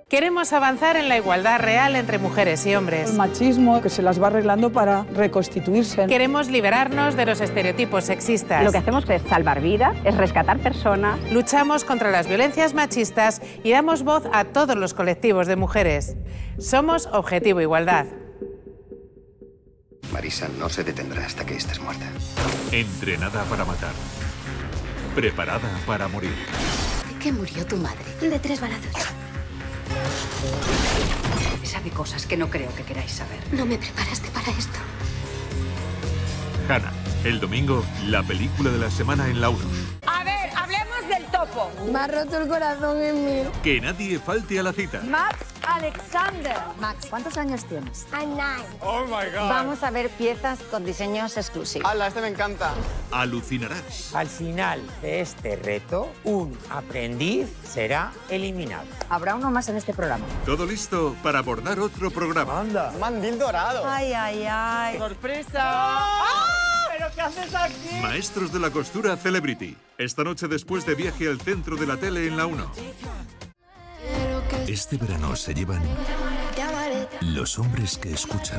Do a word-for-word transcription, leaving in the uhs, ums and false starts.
Queremos avanzar en la igualdad real entre mujeres y hombres. El machismo que se las va arreglando para reconstituirse. Queremos liberarnos de los estereotipos sexistas. Lo que hacemos es salvar vidas, es rescatar personas. Luchamos contra las violencias machistas y damos voz a todos los colectivos de mujeres. Somos Objetivo Igualdad. Marisa no se detendrá hasta que estés muerta. Entrenada para matar. Preparada para morir. ¿De qué murió tu madre? De tres balazos. Sabe cosas que no creo que queráis saber. No me preparaste para esto. Hannah, el domingo, la película de la semana en la uno. A ver, hablemos del topo. Me ha roto el corazón en mí. Que nadie falte a la cita. Max Alexander. Max, ¿cuántos años tienes? I'm nine. Oh my God. Vamos a ver piezas con diseños exclusivos. ¡Hala, este me encanta! Alucinarás. Al final de este reto, un aprendiz será eliminado. Habrá uno más en este programa. Todo listo para abordar otro programa. ¡Anda! ¡Mandil dorado! Ay, ay, ay. ¡Sorpresa! ¡Ah! ¿Pero qué haces aquí? Maestros de la costura Celebrity. Esta noche después de Viaje al centro de la tele en la uno. Este verano se llevan los hombres que escuchan.